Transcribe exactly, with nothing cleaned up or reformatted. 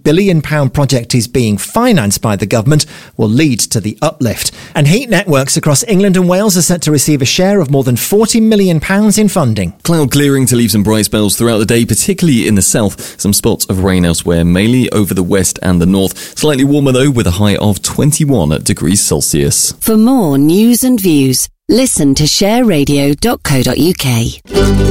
billion pounds project is being financed by the government will lead to the uplift. And heat networks across England and Wales are set to receive a share of more than forty million pounds in funding. Cloud clearing to leave some bright spells throughout the day, particularly in the south. Some spots of rain elsewhere, mainly over the west and the north. Slightly warmer though, with a high of twenty-one degrees Celsius. For more news and views, listen to share radio dot co dot uk.